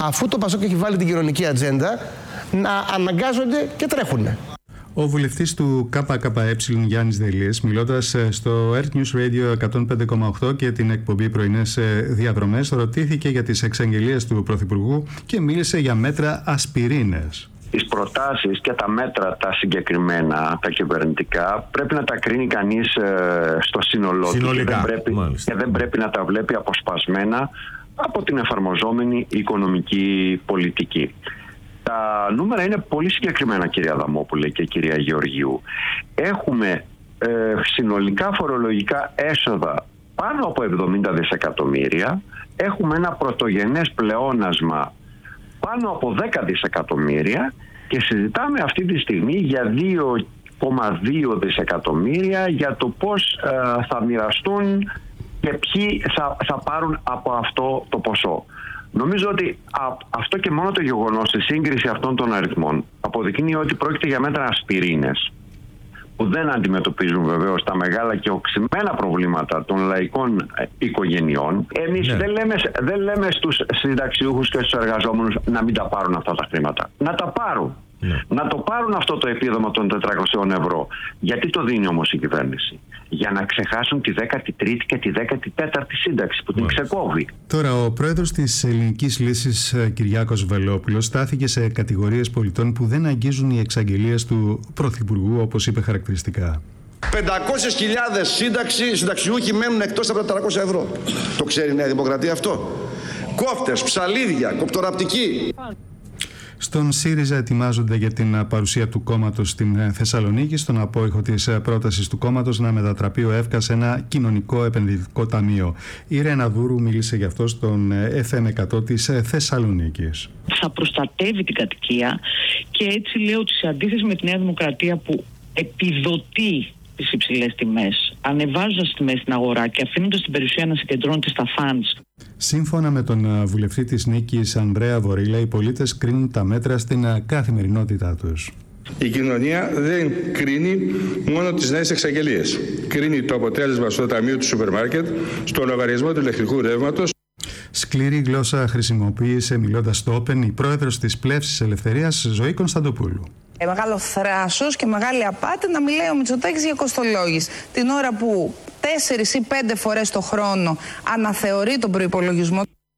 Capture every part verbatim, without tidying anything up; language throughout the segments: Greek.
αφού το Πασόκ έχει βάλει την κοινωνική ατζέντα, να αναγκάζονται και τρέχουν. Ο βουλευτής του ΚΚΕ Γιάννης Δελής, μιλώντας στο Earth News Radio εκατόν πέντε κόμμα οκτώ και την εκπομπή Πρωινές Διαδρομές, ρωτήθηκε για τις εξαγγελίες του Πρωθυπουργού και μίλησε για μέτρα ασπιρίνες. Τις προτάσεις και τα μέτρα τα συγκεκριμένα, τα κυβερνητικά, πρέπει να τα κρίνει κανείς ε, στο σύνολό του και δεν, πρέπει, και δεν πρέπει να τα βλέπει αποσπασμένα από την εφαρμοζόμενη οικονομική πολιτική. Τα νούμερα είναι πολύ συγκεκριμένα, κυρία Αδαμόπουλε και κυρία Γεωργίου. Έχουμε ε, συνολικά φορολογικά έσοδα πάνω από εβδομήντα δισεκατομμύρια. Έχουμε ένα πρωτογενές πλεόνασμα πάνω από δέκα δισεκατομμύρια και συζητάμε αυτή τη στιγμή για δύο κόμμα δύο δισεκατομμύρια για το πώς ε, θα μοιραστούν και ποιοι θα, θα πάρουν από αυτό το ποσό. Νομίζω ότι α, αυτό και μόνο το γεγονός, η σύγκριση αυτών των αριθμών, αποδεικνύει ότι πρόκειται για μέτρα ασπιρίνες που δεν αντιμετωπίζουν βεβαίως τα μεγάλα και οξυμένα προβλήματα των λαϊκών οικογενειών. Εμείς ναι. δεν, λέμε, δεν λέμε στους συνταξιούχους και στους εργαζόμενους να μην τα πάρουν αυτά τα χρήματα. Να τα πάρουν. Ναι. Να το πάρουν αυτό το επίδομα των τετρακοσίων ευρώ. Γιατί το δίνει όμως η κυβέρνηση? Για να ξεχάσουν τη δέκατη τρίτη και τη δέκατη τέταρτη σύνταξη που την ξεκόβει. Τώρα, ο πρόεδρος της Ελληνικής Λύσης, Κυριάκος Βελόπουλος, στάθηκε σε κατηγορίες πολιτών που δεν αγγίζουν οι εξαγγελίες του Πρωθυπουργού, όπως είπε χαρακτηριστικά. πεντακόσιες χιλιάδες σύνταξη, συνταξιούχοι μένουν εκτός από τα τετρακόσια ευρώ. Το ξέρει η Νέα Δημοκρατία αυτό? Κόφτες, ψαλίδια, κοπτοραπτική. Στον ΣΥΡΙΖΑ ετοιμάζονται για την παρουσία του κόμματος στην Θεσσαλονίκη, στον απόϊχο της πρότασης του κόμματος να μετατραπεί ο ΕΦΚΑ σε ένα κοινωνικό επενδυτικό ταμείο. Η Ρένα Δούρου μίλησε γι' αυτό στον εφ εμ εκατό της Θεσσαλονίκης. Θα προστατεύει την κατοικία και έτσι λέω ότι σε αντίθεση με τη Νέα Δημοκρατία που επιδοτεί τις υψηλές τιμές, ανεβάζοντας τις τιμές στην αγορά και αφήνοντας την περιουσία να συγκεντρώνεται στα funds. Σύμφωνα με τον βουλευτή της Νίκης Ανδρέα Βορίλα, οι πολίτες κρίνουν τα μέτρα στην καθημερινότητά τους. Η κοινωνία δεν κρίνει μόνο τις νέες εξαγγελίες. Κρίνει το αποτέλεσμα στο ταμείο του σούπερ μάρκετ, στο λογαριασμό του ηλεκτρικού ρεύματος. Σκληρή γλώσσα χρησιμοποίησε μιλώντας στο Open η πρόεδρος της Πλεύσης Ελευθερίας, Ζωή Κωνσταντοπούλου. Ε, μεγάλο θράσος και μεγάλη απάτη να μιλάει ο Μητσοτάκης για κοστολόγηση. Την ώρα που τέσσερις ή πέντε φορές το χρόνο αναθεωρεί τον προϋπολογισμό.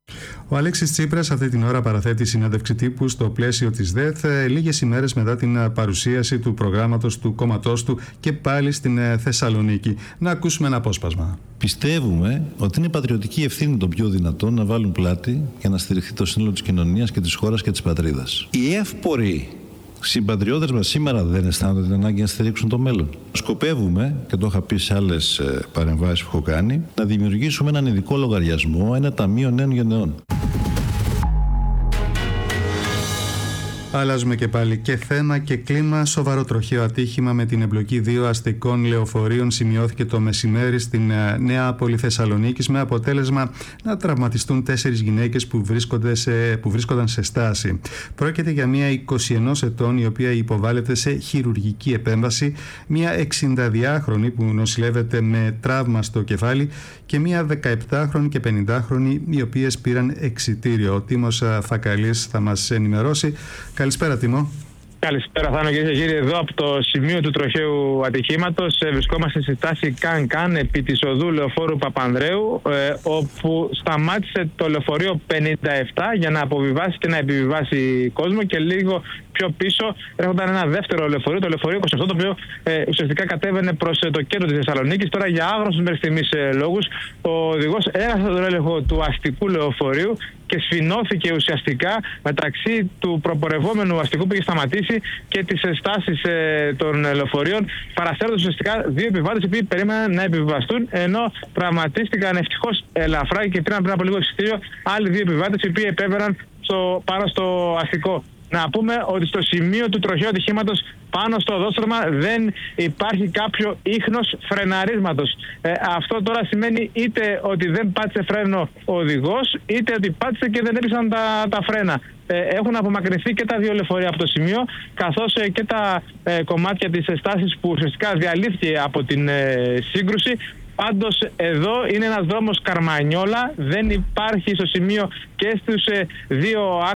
Ο Αλέξης Τσίπρας αυτή την ώρα παραθέτει συνέντευξη τύπου στο πλαίσιο της ΔΕΘ λίγες ημέρες μετά την παρουσίαση του προγράμματος του κόμματός του και πάλι στην Θεσσαλονίκη. Να ακούσουμε ένα απόσπασμα. Πιστεύουμε ότι είναι πατριωτική ευθύνη των πιο δυνατών να βάλουν πλάτη για να στηριχθεί το σύνολο της κοινωνίας και της χώρας και της πατρίδας. Οι εύποροι συμπατριώτες μας σήμερα δεν αισθάνονται την ανάγκη να στηρίξουν το μέλλον. Σκοπεύουμε, και το είχα πει σε άλλες παρεμβάσεις που έχω κάνει, να δημιουργήσουμε έναν ειδικό λογαριασμό, ένα ταμείο νέων γενεών. Αλλάζουμε και πάλι και θέμα και κλίμα. Σοβαρό τροχαίο ατύχημα με την εμπλοκή δύο αστικών λεωφορείων σημειώθηκε το μεσημέρι στην Νεάπολη Θεσσαλονίκης, με αποτέλεσμα να τραυματιστούν τέσσερις γυναίκες που, σε, που βρίσκονταν σε στάση. Πρόκειται για μια εικοσιενός ετών η οποία υποβάλλεται σε χειρουργική επέμβαση, μια εξηνταδυάχρονη που νοσηλεύεται με τραύμα στο κεφάλι και μια δεκαεπτάχρονη και πενηντάχρονη οι οποίες πήραν εξιτήριο. Ο Τίμος Φακαλής θα μας ενημερώσει. Καλησπέρα, Τίμο. Καλησπέρα, Θάνο, κυρίες και κύριοι. Εδώ από το σημείο του τροχαίου ατυχήματος βρισκόμαστε στη στάση Καν-Καν επί της οδού λεωφόρου Παπανδρέου, ε, όπου σταμάτησε το λεωφορείο πενήντα επτά για να αποβιβάσει και να επιβιβάσει κόσμο, και λίγο πιο πίσω έρχονταν ένα δεύτερο λεωφορείο, το λεωφορείο είκοσι οκτώ, το οποίο ε, ουσιαστικά κατέβαινε προς ε, το κέντρο της Θεσσαλονίκης. Τώρα, για άγνωστους μέχρι στιγμής ε, λόγους, ο οδηγός έχασε τον έλεγχο του αστικού λεωφορείου και σφινώθηκε ουσιαστικά μεταξύ του προπορευόμενου αστικού που είχε σταματήσει και τις στάσεις ε, των λεωφορείων, παραφέροντας ουσιαστικά δύο επιβάτες οι οποίοι περίμεναν να επιβιβαστούν, ενώ τραυματίστηκαν ευτυχώς ελαφρά και πήραν πριν από λίγο εισιτήριο άλλοι δύο επιβάτες οι οποίοι επέβαιναν στο, πάνω στο αστικό. Να πούμε ότι στο σημείο του τροχαίου ατυχήματος πάνω στο οδόστρωμα δεν υπάρχει κάποιο ίχνος φρεναρίσματος. Ε, αυτό τώρα σημαίνει είτε ότι δεν πάτησε φρένο ο οδηγός, είτε ότι πάτησε και δεν έπισαν τα, τα φρένα. Ε, έχουν απομακρυνθεί και τα δύο λεωφορεία από το σημείο, καθώς ε, και τα ε, κομμάτια της στάσης που ουσιαστικά διαλύθηκε από την ε, σύγκρουση. Πάντως εδώ είναι ένας δρόμος Καρμανιόλα, δεν υπάρχει στο σημείο και στους ε, δύο άξονες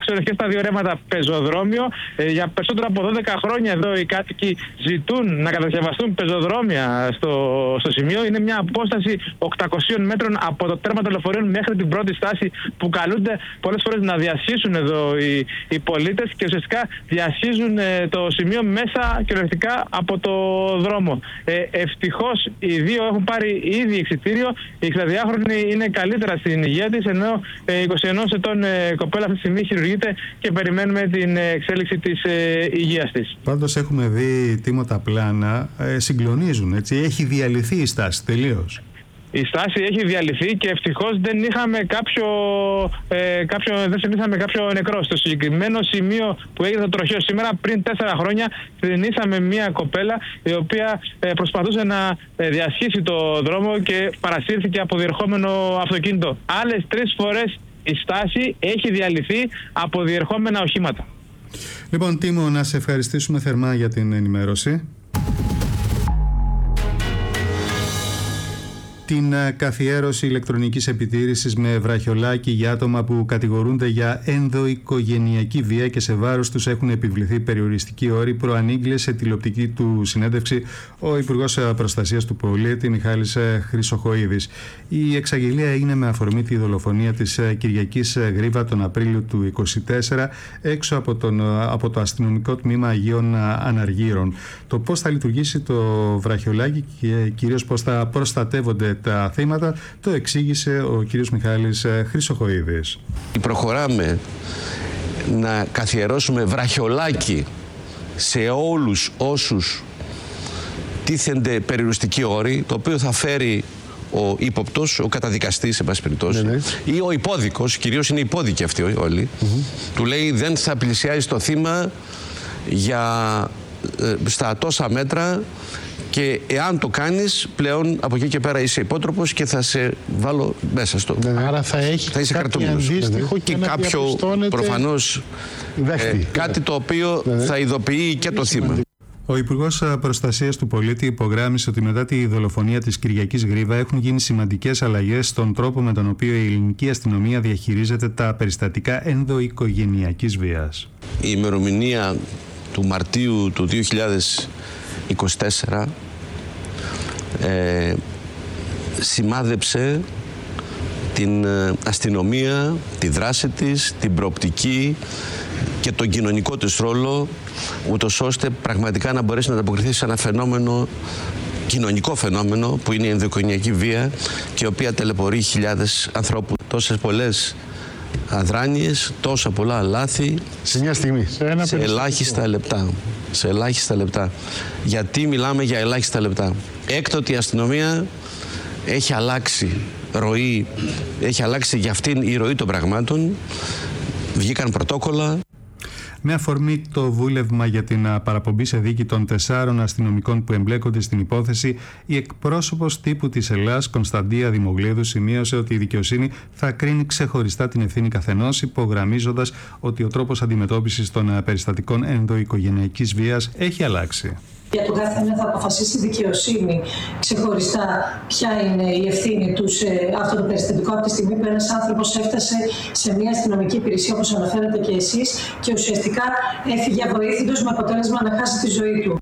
άξονες και στα δύο ρεύματα πεζοδρόμιο. Ε, για περισσότερο από δώδεκα χρόνια εδώ οι κάτοικοι ζητούν να κατασκευαστούν πεζοδρόμια στο, στο σημείο. Είναι μια απόσταση οκτακοσίων μέτρων από το τέρμα των λεωφορείων μέχρι την πρώτη στάση, που καλούνται πολλές φορές να διασχίσουν εδώ οι, οι πολίτες και ουσιαστικά διασχίζουν ε, το σημείο μέσα κυριολεκτικά από το δρόμο. Ε, ευτυχώς οι δύο έχουν πάρει ήδη εξιτήριο. Η εξηνταδιάχρονη είναι καλύτερα στην υγεία της, ενώ η εικοσιενός ετών ε, κοπέλα αυτή τη στιγμή χειρουργείται και περιμένουμε την εξέλιξη της ε, υγείας της. Πάντως έχουμε δει, Τίμω, τα πλάνα ε, συγκλονίζουν, έτσι. Έχει διαλυθεί η στάση τελείως. Η στάση έχει διαλυθεί και ευτυχώς δεν είχαμε κάποιο, ε, κάποιο, δεν συνήθαμε κάποιο νεκρό. Στο συγκεκριμένο σημείο που έγινε το τροχαίο σήμερα, πριν τέσσερα χρόνια, θρηνήσαμε μια κοπέλα η οποία ε, προσπαθούσε να ε, διασχίσει το δρόμο και παρασύρθηκε από διερχόμενο αυτοκίνητο. Άλλες τρεις φορές η στάση έχει διαλυθεί από διερχόμενα οχήματα. Λοιπόν, Τίμω, να σε ευχαριστήσουμε θερμά για την ενημέρωση. Την καθιέρωση ηλεκτρονικής επιτήρησης με βραχιολάκι για άτομα που κατηγορούνται για ενδοοικογενειακή βία και σε βάρος τους έχουν επιβληθεί περιοριστικοί όροι, προανήγγειλε σε τηλεοπτική του συνέντευξη ο Υπουργός Προστασίας του Πολίτη Μιχάλης Χρυσοχοΐδης. Η εξαγγελία έγινε με αφορμή τη δολοφονία της Κυριακής Γρίβα τον Απρίλιο του είκοσι τέσσερα έξω από, τον, από το αστυνομικό τμήμα Αγίων Αναργύρων. Το πώς θα λειτουργήσει το βραχιολάκι και κυρίως πώς θα προστατεύονται τα θύματα, το εξήγησε ο κύριος Μιχάλης Χρυσοχοΐδης. Προχωράμε να καθιερώσουμε βραχιολάκι σε όλους όσους τίθενται περιοριστικοί όροι, το οποίο θα φέρει ο ύποπτος, ο καταδικαστής, σε πάση περιπτώσει, ναι, ναι. ή ο υπόδικος, κυρίως είναι υπόδικοι αυτοί όλοι, mm-hmm. του λέει δεν θα πλησιάζει το θύμα για, ε, στα τόσα μέτρα. Και εάν το κάνεις, πλέον από εκεί και πέρα είσαι υπότροπος και θα σε βάλω μέσα στο. Άρα θα έχει θα είσαι κρατούμενος. Και, και κάποιο προφανώς ε, κάτι το οποίο Βέβαια. θα ειδοποιεί και το θύμα. Ο Υπουργός Προστασίας του Πολίτη υπογράμμισε ότι μετά τη δολοφονία της Κυριακής Γρίβα έχουν γίνει σημαντικές αλλαγές στον τρόπο με τον οποίο η ελληνική αστυνομία διαχειρίζεται τα περιστατικά ενδοοικογενειακής βίας. Η ημερομηνία του Μαρτίου του δύο χιλιάδες είκοσι τέσσερα ε, σημάδεψε την αστυνομία, τη δράση της, την προοπτική και τον κοινωνικό της ρόλο, ούτως ώστε πραγματικά να μπορέσει να ανταποκριθεί σε ένα φαινόμενο, κοινωνικό φαινόμενο που είναι η ενδοοικογενειακή βία και η οποία ταλαιπωρεί χιλιάδες ανθρώπους. Τόσες πολλές αδράνειες, τόσα πολλά λάθη σε μια στιγμή, σε, ένα σε ελάχιστα λεπτά. Σε ελάχιστα λεπτά. Γιατί μιλάμε για ελάχιστα λεπτά? Έκτοτε η αστυνομία έχει αλλάξει ροή, έχει αλλάξει για αυτήν η ροή των πραγμάτων. Βγήκαν πρωτόκολλα. Με αφορμή το βούλευμα για την παραπομπή σε δίκη των τεσσάρων αστυνομικών που εμπλέκονται στην υπόθεση, η εκπρόσωπος τύπου της Ελλάς, Κωνσταντία Δημογλίδου, σημείωσε ότι η δικαιοσύνη θα κρίνει ξεχωριστά την ευθύνη καθενός, υπογραμμίζοντας ότι ο τρόπος αντιμετώπισης των περιστατικών ενδοοικογενειακής βίας έχει αλλάξει. Για τον κάθε ένα θα αποφασίσει η δικαιοσύνη ξεχωριστά ποια είναι η ευθύνη του σε αυτό το περιστατικό, από τη στιγμή που ένας άνθρωπος έφτασε σε μια αστυνομική υπηρεσία, όπως αναφέρατε και εσείς, και ουσιαστικά έφυγε αβοήθητος με αποτέλεσμα να χάσει τη ζωή του.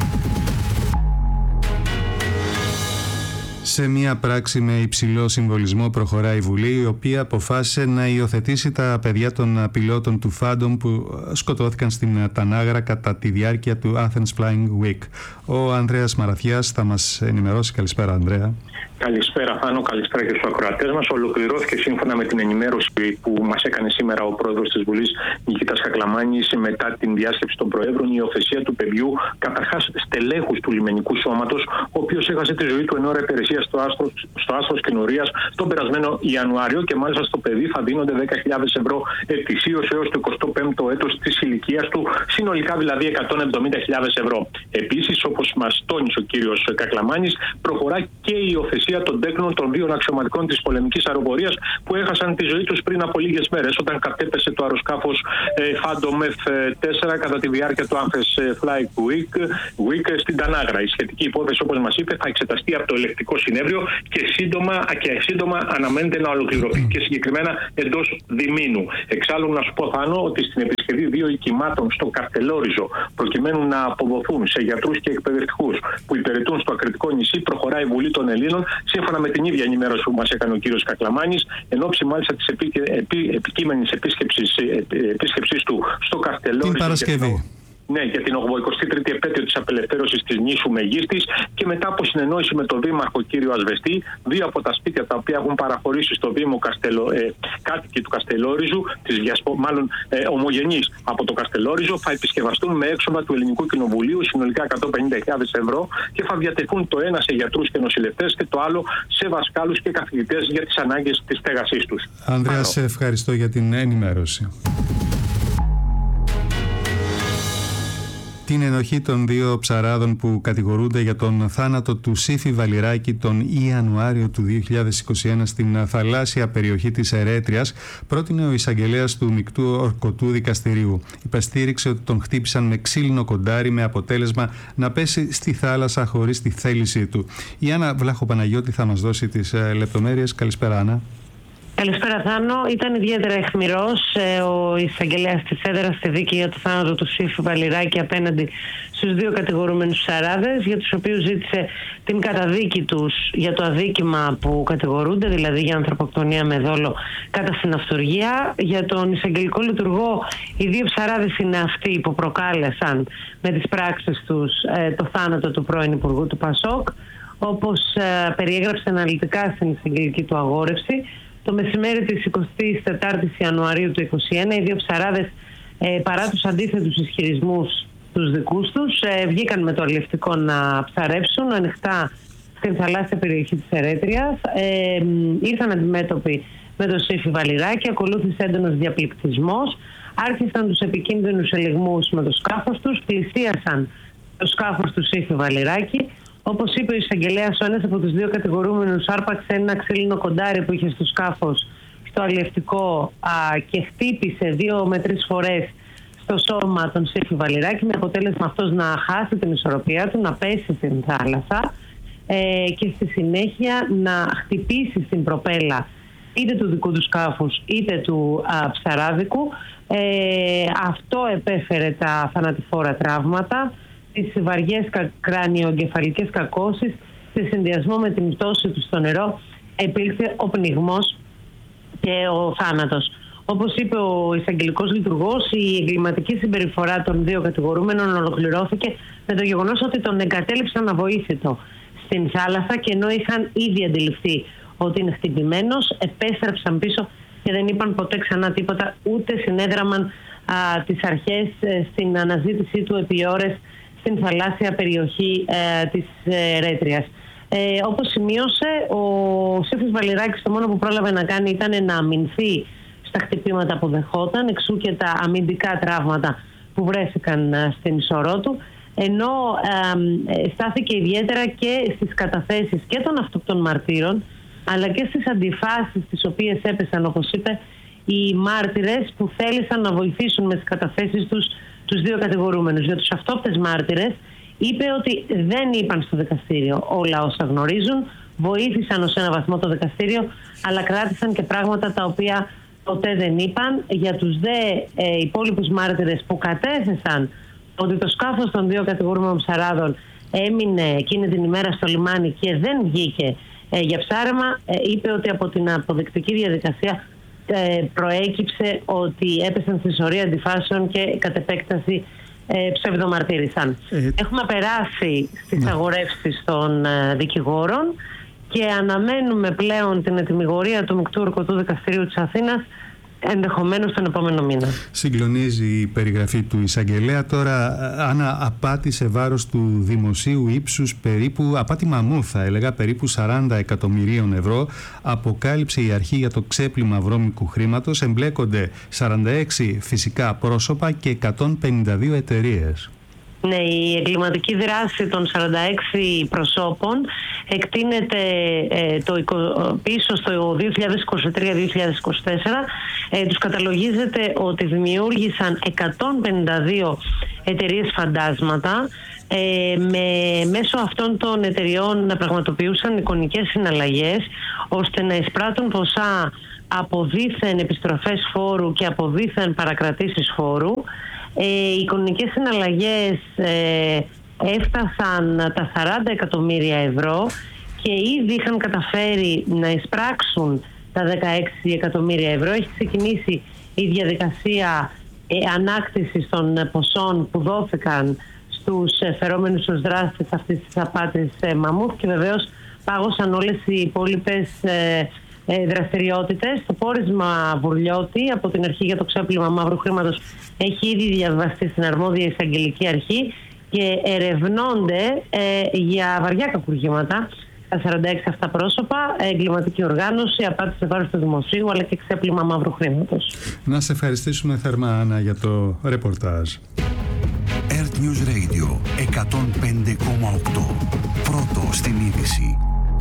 Σε μια πράξη με υψηλό συμβολισμό προχωράει η Βουλή, η οποία αποφάσισε να υιοθετήσει τα παιδιά των πιλότων του Phantom που σκοτώθηκαν στην Τανάγρα κατά τη διάρκεια του Athens Flying Week. Ο Ανδρέας Μαραθιάς θα μας ενημερώσει. Καλησπέρα, Ανδρέα. Καλησπέρα, Θάνο. Καλησπέρα και στους ακροατές μας. Ολοκληρώθηκε σύμφωνα με την ενημέρωση που μας έκανε σήμερα ο πρόεδρος της Βουλής, Νικήτας Κακλαμάνης, μετά την διάσκεψη των Προέδρων, η υιοθεσία του παιδιού, καταρχάς στελέχους του λιμενικού σώματος, ο οποίος έχασε τη ζωή του εν ώρα υπηρεσίας στο άστρο, στο άστρο Κινουρίας τον περασμένο Ιανουάριο, και μάλιστα στο παιδί θα δίνονται δέκα χιλιάδες ευρώ ετησίως έως το εικοστό πέμπτο έτος της ηλικίας του, συνολικά δηλαδή εκατόν εβδομήντα χιλιάδες ευρώ. Επίσης, όπως μας τόνισε ο κύριος Κακλαμάνης, προχωρά και η υιοθεσία των τέκνων των δύο αξιωματικών της πολεμικής αεροπορίας που έχασαν τη ζωή τους πριν από λίγες μέρες, όταν κατέπεσε το αεροσκάφος ε, Phantom εφ τέσσερα κατά τη διάρκεια του Athens Flight Week, Week στην Τανάγρα. Η σχετική υπόθεση, όπως μας είπε, θα εξεταστεί από το ελεκτικό συνέδριο και σύντομα, και σύντομα αναμένεται να ολοκληρωθεί, και συγκεκριμένα εντός διμήνου. Εξάλλου, να σου πω, Θάνο, ότι στην επισκέπτη κατασκευή δύο οικημάτων στο Καστελόριζο, προκειμένου να αποδοθούν σε γιατρούς και εκπαιδευτικούς που υπηρετούν στο ακριτικό νησί, προχωράει η Βουλή των Ελλήνων, σύμφωνα με την ίδια ενημέρωση που μας έκανε ο κύριος Κακλαμάνης, εν ώψη μάλιστα της επί, επί, επικείμενης επίσκεψης, επίσκεψης του στο Καστελόριζο. Την Παρασκευή. Ναι, για την ογδοηκοστή τρίτη επέτειο της απελευθέρωσης της νήσου Μεγίστης, και μετά από συνεννόηση με τον Δήμαρχο κύριο Ασβεστή, δύο από τα σπίτια τα οποία έχουν παραχωρήσει στο Δήμο Καστελο, ε, κάτοικοι του Καστελόριζου, της διασπο, μάλλον ε, ομογενείς από το Καστελόριζο, θα επισκευαστούν με έξοδα του Ελληνικού Κοινοβουλίου, συνολικά εκατόν πενήντα χιλιάδες ευρώ, και θα διατεθούν το ένα σε γιατρούς και νοσηλευτές και το άλλο σε δασκάλους και καθηγητές για τις ανάγκες της στέγασής τους. Ανδρέα, σε ευχαριστώ για την ενημέρωση. Την ενοχή των δύο ψαράδων που κατηγορούνται για τον θάνατο του Σύφη Βαλιράκη τον Ιανουάριο του δύο χιλιάδες είκοσι ένα στην θαλάσσια περιοχή της Ερέτριας, πρότεινε ο εισαγγελέας του Μεικτού Ορκωτού Δικαστηρίου. Υπεστήριξε ότι τον χτύπησαν με ξύλινο κοντάρι, με αποτέλεσμα να πέσει στη θάλασσα χωρίς τη θέλησή του. Η Άννα Βλάχο-Παναγιώτη θα μας δώσει τις λεπτομέρειες. Καλησπέρα, Άννα. Καλησπέρα, Θάνο. Ήταν ιδιαίτερα αιχμηρός ε, ο εισαγγελέας της έδρας στη δίκη για το θάνατο του Σύφη Βαλιράκη απέναντι στους δύο κατηγορούμενους ψαράδες, για τους οποίους ζήτησε την καταδίκη τους για το αδίκημα που κατηγορούνται, δηλαδή για ανθρωποκτονία με δόλο κατά συναυτουργία. Για τον εισαγγελικό λειτουργό, οι δύο ψαράδες είναι αυτοί που προκάλεσαν με τις πράξεις τους ε, το θάνατο του πρώην Υπουργού του Πασόκ, όπως ε, περιέγραψε αναλυτικά στην εισαγγελική του αγόρευση. Το μεσημέρι της εικοστής τετάρτης Ιανουαρίου του είκοσι ένα, οι δύο ψαράδες, ε, παρά τους αντίθετους ισχυρισμούς τους δικούς τους, ε, βγήκαν με το αλλιευτικό να ψαρέψουν ανοιχτά στην θαλάσσια περιοχή της Ερέτριας. Ε, ήρθαν αντιμέτωποι με τον Σύφη Βαλιράκη, ακολούθησε έντονος διαπληκτισμός, άρχισαν τους επικίνδυνους ελιγμούς με το σκάφος τους, πλησίασαν το σκάφος του Σύφη Βαλιράκη. Όπως είπε ο εισαγγελέας, ο ένας από τους δύο κατηγορούμενους άρπαξε ένα ξύλινο κοντάρι που είχε στο σκάφος στο αλλιευτικό α, και χτύπησε δύο με τρεις φορές στο σώμα τον Σύφη Βαλιράκη, με αποτέλεσμα αυτός να χάσει την ισορροπία του, να πέσει στην θάλασσα ε, και στη συνέχεια να χτυπήσει στην προπέλα είτε του δικού του σκάφους είτε του α, ψαράδικου. Ε, αυτό επέφερε τα θανατηφόρα τραύματα, τις βαριές κρανιοεγκεφαλικές κακώσεις, σε συνδυασμό με την πτώση του στο νερό, επήλθε ο πνιγμός και ο θάνατος. Όπως είπε ο εισαγγελικός λειτουργός, η εγκληματική συμπεριφορά των δύο κατηγορούμενων ολοκληρώθηκε με το γεγονός ότι τον εγκατέλειψαν αβοήθητο στην θάλασσα, και ενώ είχαν ήδη αντιληφθεί ότι είναι χτυπημένος, επέστρεψαν πίσω και δεν είπαν ποτέ ξανά τίποτα, ούτε συνέδραμαν α, τις αρχές ε, στην αναζήτησή του επί ώρες στην θαλάσσια περιοχή ε, της Ερέτριας. Ε, όπως σημείωσε, ο Σύφης Βαλιράκης το μόνο που πρόλαβε να κάνει ήταν να αμυνθεί στα χτυπήματα που δεχόταν, εξού και τα αμυντικά τραύματα που βρέθηκαν ε, στην ισορρό του, ενώ ε, στάθηκε ιδιαίτερα και στις καταθέσεις και των αυτοκτών μαρτύρων, αλλά και στις αντιφάσεις τις οποίες έπεσαν, όπως είπε, οι μάρτυρες που θέλησαν να βοηθήσουν με τις καταθέσεις τους τους δύο κατηγορούμενους. Για τους αυτόπτες μάρτυρες είπε ότι δεν είπαν στο δικαστήριο όλα όσα γνωρίζουν, βοήθησαν ως ένα βαθμό το δικαστήριο, αλλά κράτησαν και πράγματα τα οποία ποτέ δεν είπαν. Για τους δε ε, υπόλοιπους μάρτυρες που κατέθεσαν ότι το σκάφος των δύο κατηγορούμενων ψαράδων έμεινε εκείνη την ημέρα στο λιμάνι και δεν βγήκε ε, για ψάρεμα, ε, είπε ότι από την αποδεικτική διαδικασία προέκυψε ότι έπεσαν στη σωρία αντιφάσεων και κατ' επέκταση ε, ψευδομαρτύρησαν. Ε, Έχουμε περάσει στις ναι. αγορεύσεις των ε, δικηγόρων και αναμένουμε πλέον την ετυμηγορία του Μεικτού Ορκωτού Δικαστηρίου της Αθήνας, ενδεχομένως τον επόμενο μήνα. Συγκλονίζει η περιγραφή του εισαγγελέα. Τώρα, Άννα, απάτη σε βάρος του δημοσίου ύψους περίπου, απάτη μαμού θα έλεγα, περίπου σαράντα εκατομμυρίων ευρώ, αποκάλυψε η αρχή για το ξέπλυμα βρώμικου χρήματος. Εμπλέκονται σαράντα έξι φυσικά πρόσωπα και εκατόν πενήντα δύο εταιρείες. Ναι, η εγκληματική δράση των σαράντα έξι προσώπων εκτείνεται ε, το, πίσω στο δύο χιλιάδες είκοσι τρία δύο χιλιάδες είκοσι τέσσερα. Ε, τους καταλογίζεται ότι δημιούργησαν εκατόν πενήντα δύο εταιρείες φαντάσματα, ε, με μέσω αυτών των εταιριών να πραγματοποιούσαν εικονικές συναλλαγές ώστε να εισπράττουν ποσά αποδίθεν επιστροφές φόρου και αποδίθεν παρακρατήσεις φόρου. Ε, οι οικονομικές συναλλαγές ε, έφτασαν τα σαράντα εκατομμύρια ευρώ και ήδη είχαν καταφέρει να εισπράξουν τα δεκαέξι εκατομμύρια ευρώ. Έχει ξεκινήσει η διαδικασία ε, ανάκτησης των ποσών που δόθηκαν στους φερόμενους ως δράστες αυτής της απάτης ε, μαμούθ και βεβαίως πάγωσαν όλες οι υπόλοιπες ε, ε, δραστηριότητες. Το πόρισμα Βουρλιώτη από την αρχή για το ξέπλυμα μαύρου χρήματος έχει ήδη διαβαστεί στην αρμόδια εισαγγελική αρχή και ερευνώνται ε, για βαριά κακουργήματα τα σαράντα έξι αυτά πρόσωπα, εγκληματική οργάνωση, απάτη σε βάρος του δημοσίου αλλά και ξέπλυμα μαύρου χρήματος. Να σε ευχαριστήσουμε θερμά, Άννα, για το ρεπορτάζ. Earth News Radio εκατόν πέντε κόμμα οκτώ. Πρώτο στην είδηση.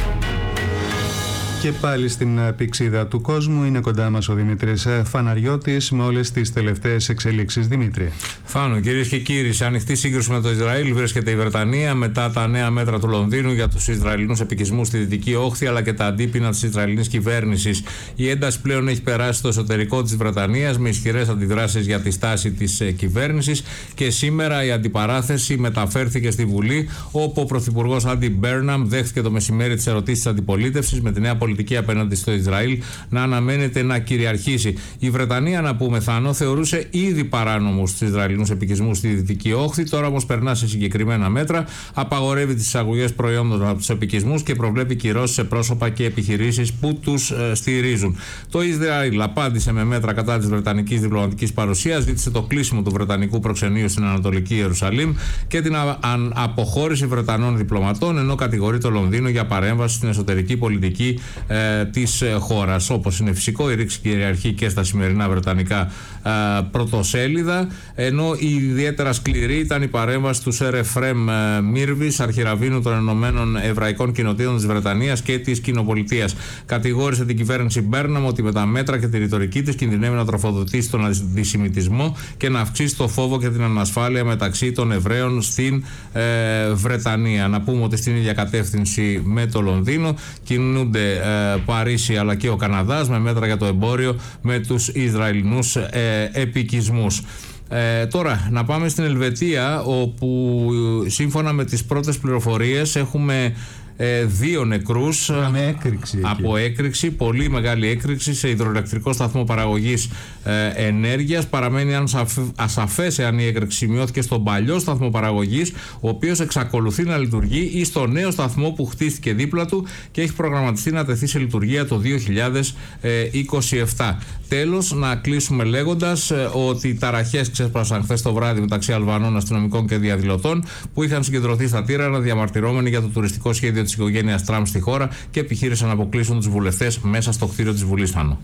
Και πάλι στην πηξίδα του κόσμου είναι κοντά μας ο Δημήτρης Φαναριώτης με όλες τις τελευταίες εξελίξεις. Δημήτρη. Φάνο, κυρίες και κύριοι, σε ανοιχτή σύγκρουση με το Ισραήλ βρίσκεται η Βρετανία μετά τα νέα μέτρα του Λονδίνου για τους Ισραηλινούς επικισμούς στη Δυτική Όχθη αλλά και τα αντίπεινα της Ισραηλινής κυβέρνησης. Η ένταση πλέον έχει περάσει στο εσωτερικό της Βρετανίας με ισχυρές αντιδράσεις για τη στάση της κυβέρνησης και σήμερα η αντιπαράθεση μεταφέρθηκε στη Βουλή, όπου ο Πρωθυπουργός Άντι Μπέρναμ δέχθηκε το μεσημέρι τις ερωτήσεις της αντιπολίτευσης με τη νέα πολιτική απέναντι στο Ισραήλ να αναμένεται να κυριαρχήσει. Η Βρετανία, να πούμε, Θάνο, θεωρούσε ήδη παράνομους τους Ισραηλινούς επικισμούς στη Δυτική Όχθη. Τώρα όμως περνά σε συγκεκριμένα μέτρα, απαγορεύει τις εισαγωγές προϊόντων από τους επικισμούς και προβλέπει κυρώσεις σε πρόσωπα και επιχειρήσεις που τους ε, στηρίζουν. Το Ισραήλ απάντησε με μέτρα κατά της βρετανικής διπλωματικής παρουσίας, ζήτησε το κλείσιμο του βρετανικού προξενείου στην Ανατολική Ιερουσαλήμ και την α, α, αποχώρηση Βρετανών διπλωματών, ενώ κατηγορεί το Λονδίνο για παρέμβαση στην εσωτερική πολιτική ε, της χώρας. Όπως είναι φυσικό, η ρήξη κυριαρχεί και στα σημερινά βρετανικά ε, πρωτοσέλιδα, ενώ η ιδιαίτερα σκληρή ήταν η παρέμβαση του Σερ Εφρέμ Μίρβης, αρχιραβίνου των Ενωμένων Εβραϊκών Κοινοτήτων της Βρετανίας και της Κοινοπολιτείας. Κατηγόρησε την κυβέρνηση Μπέρναμ ότι με τα μέτρα και τη ρητορική της κινδυνεύει να τροφοδοτήσει τον αντισημιτισμό και να αυξήσει το φόβο και την ανασφάλεια μεταξύ των Εβραίων στην ε, Βρετανία. Να πούμε ότι στην ίδια κατεύθυνση με το Λονδίνο κινούνται ε, Παρίσι αλλά και ο Καναδάς με μέτρα για το εμπόριο με τους Ισραηλινούς ε, επικισμούς. Ε, τώρα να πάμε στην Ελβετία, όπου σύμφωνα με τις πρώτες πληροφορίες έχουμε ε, δύο νεκρούς έκρηξη από έκρηξη, πολύ μεγάλη έκρηξη σε υδροελεκτρικό σταθμό παραγωγής ε, ενέργειας. Παραμένει ασαφές εάν η έκρηξη σημειώθηκε στον παλιό σταθμό παραγωγής, ο οποίος εξακολουθεί να λειτουργεί, ή στο νέο σταθμό που χτίστηκε δίπλα του και έχει προγραμματιστεί να τεθεί σε λειτουργία το δύο χιλιάδες είκοσι επτά. Τέλος, να κλείσουμε λέγοντας ε, ότι οι ταραχές ξέσπασαν χθες το βράδυ μεταξύ Αλβανών αστυνομικών και διαδηλωτών που είχαν συγκεντρωθεί στα Τύρανα διαμαρτυρόμενοι για το τουριστικό σχέδιο της οικογένειας Τραμπ στη χώρα και επιχείρησαν να αποκλείσουν τους βουλευτές μέσα στο κτίριο της Βουλής. Θάνο.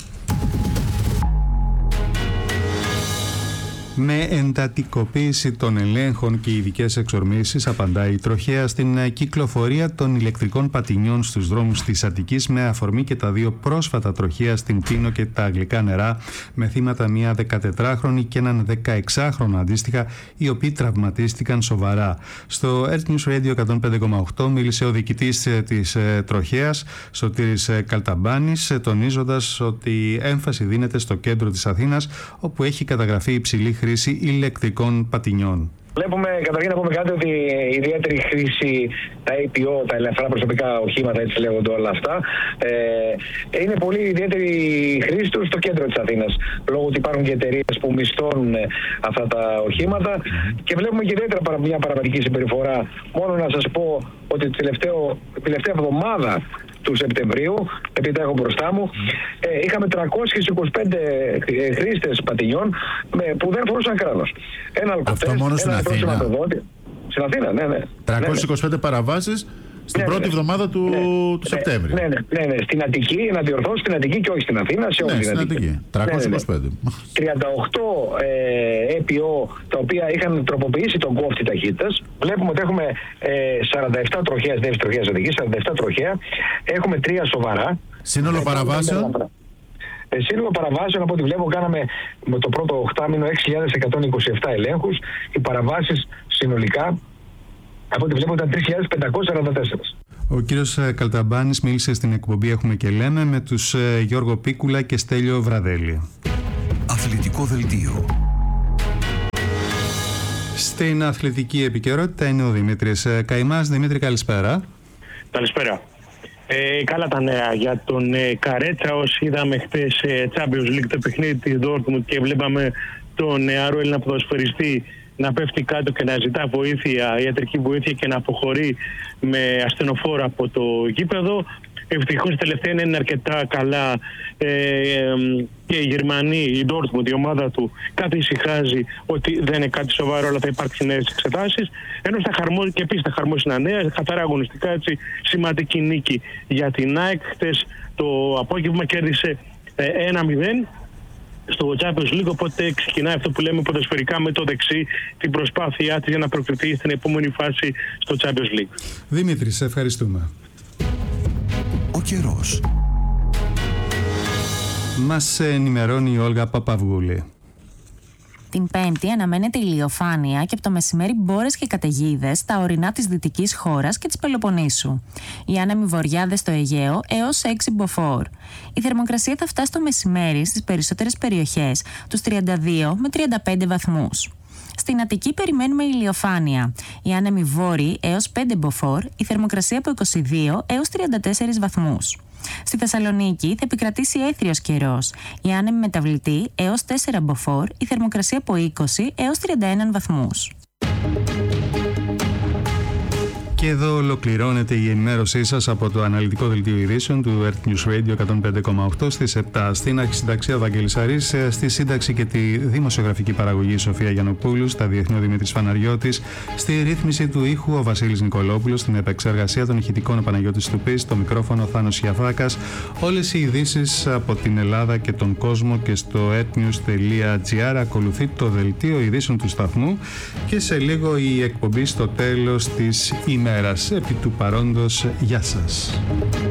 Με εντατικοποίηση των ελέγχων και ειδικές εξορμήσεις απαντάει η τροχέα στην κυκλοφορία των ηλεκτρικών πατινιών στους δρόμους της Αττικής, με αφορμή και τα δύο πρόσφατα τροχαία στην Τίνο και τα Αγγλικά Νερά, με θύματα μια δεκατετράχρονη και έναν δεκαεξάχρονο αντίστοιχα, οι οποίοι τραυματίστηκαν σοβαρά. Στο Earth News Radio εκατόν πέντε κόμμα οκτώ μίλησε ο διοικητής της τροχέας, Σωτήρης Καλταμπάνης, τονίζοντας ότι έμφαση δίνεται στο κέντρο της Αθήνας, όπου έχει καταγραφεί υψηλή χρήση ηλεκτρικών πατινιών. Βλέπουμε, καταρχήν να πούμε κάτι, ότι η ιδιαίτερη χρήση, τα έι πι ο, τα ελεύθερα προσωπικά οχήματα, έτσι λέγονται όλα αυτά, ε, είναι πολύ ιδιαίτερη χρήση του στο κέντρο της Αθήνας. Λόγω ότι υπάρχουν και εταιρείες που μισθώνουν αυτά τα οχήματα και βλέπουμε και ιδιαίτερα μια παραβατική συμπεριφορά. Μόνο να σας πω ότι τη τελευταία εβδομάδα του Σεπτεμβρίου, επειδή τα έχω μπροστά μου, ε, είχαμε τριακόσιους είκοσι πέντε χρήστες πατινιών με, που δεν φορούσαν κράνος. Ένα αλκοτέστ, αυτό μόνο στην Αθήνα. Στην Αθήνα, ναι, ναι. τριακόσιες είκοσι πέντε ναι, ναι. παραβάσεις στην ναι, πρώτη ναι, εβδομάδα του, ναι, του Σεπτέμβρη. Ναι, ναι, ναι, ναι, στην Αττική, να διορθώσω, στην Αττική και όχι στην Αθήνα, σε όλη ναι, την στην Αττική. Αττική. τριακόσιες είκοσι πέντε. Ναι, ναι, ναι. τριάντα οκτώ ε, έι πι ο, τα οποία είχαν τροποποιήσει τον κόφτη ταχύτητας. Βλέπουμε ότι έχουμε ε, σαράντα επτά τροχαίες, δεύτερη τροχαίας Αττικής, σαράντα επτά τροχαία. Έχουμε τρία σοβαρά. Σύνολο ε, παραβάσεων. Ε, σύνολο παραβάσεων, από ό,τι βλέπω, κάναμε με το πρώτο οκτάμηνο έξι χιλιάδες εκατόν είκοσι επτά ελέγχους. Οι παραβάσεις συνολικά, από ό,τι βλέπω, ήταν τρεις χιλιάδες πεντακόσιες σαράντα τέσσερα. Ο κύριος Καλταμπάνης μίλησε στην εκπομπή «Έχουμε και λέμε» με τους Γιώργο Πίκουλα και Στέλιο Βραδέλη. Αθλητικό δελτίο. Στην αθλητική επικαιρότητα είναι ο Δημήτρης Καϊμάς. Δημήτρη, καλησπέρα. Καλησπέρα. Ε, καλά τα νέα για τον ε, Καρέτσα. Όσοι είδαμε χθες ε, Champions League το παιχνίδι της Dortmund και βλέπαμε τον νεαρό Έλληνα ποδοσφαιριστή να πέφτει κάτω και να ζητά βοήθεια, ιατρική βοήθεια και να αποχωρεί με ασθενοφόρα από το γήπεδο. Ευτυχώς τελευταία είναι αρκετά καλά ε, ε, και οι Γερμανοί, η Dortmund, η ομάδα του, κάτι ησυχάζει ότι δεν είναι κάτι σοβαρό, αλλά θα υπάρξουν νέες εξετάσεις. Ενώ στα χαρμόσυνα, και επίσης τα χαρμόσυνα νέα, καθαρά αγωνιστικά, έτσι, σημαντική νίκη για την ΑΕΚ. Χτες το απόγευμα κέρδισε ε, ένα μηδέν στο Champions League, οπότε ξεκινάει αυτό που λέμε ποδοσφαιρικά με το δεξί την προσπάθειά της για να προκριθεί στην επόμενη φάση στο Champions League. Δημήτρη, σε ευχαριστούμε. Ο καιρός. Μας ενημερώνει η Όλγα Παπαυγούλη. Την Πέμπτη αναμένεται ηλιοφάνεια και από το μεσημέρι μπόρες και καταιγίδες στα ορεινά της δυτικής χώρας και της Πελοποννήσου. Οι άνεμοι βορειάδες στο Αιγαίο έως έξι μποφόρ. Η θερμοκρασία θα φτάσει το μεσημέρι στις περισσότερες περιοχές τους τριάντα δύο με τριάντα πέντε βαθμούς. Στην Αττική περιμένουμε ηλιοφάνεια. Οι άνεμοι βόρειοι έως πέντε μποφόρ, η θερμοκρασία από είκοσι δύο έως τριάντα τέσσερα βαθμούς. Στη Θεσσαλονίκη θα επικρατήσει έθριος καιρός. Οι άνεμοι μεταβλητοί έως τέσσερα μποφόρ, η θερμοκρασία από είκοσι έως τριάντα ένα βαθμούς. Και εδώ ολοκληρώνεται η ενημέρωσή σας από το αναλυτικό δελτίο ειδήσεων του Earth News Radio εκατόν πέντε κόμμα οκτώ στις επτά. Στην αρχισυνταξία Βαγγέλης Αρής, στη σύνταξη και τη δημοσιογραφική παραγωγή Σοφία Γιαννοπούλου, στα διεθνή ο Δημήτρης Φαναριώτης, στη ρύθμιση του ήχου ο Βασίλης Νικολόπουλος, στην επεξεργασία των ηχητικών ο Παναγιώτης Τουπής, στο μικρόφωνο Θάνος Γιαφάκας. Όλες οι ειδήσεις από την Ελλάδα και τον κόσμο και στο earthnews.gr. Ακολουθεί το δελτίο ειδήσεων του σταθμού και σε λίγο η εκπομπή στο τέλος της ημέρας. Επί του παρόντος, γεια σας.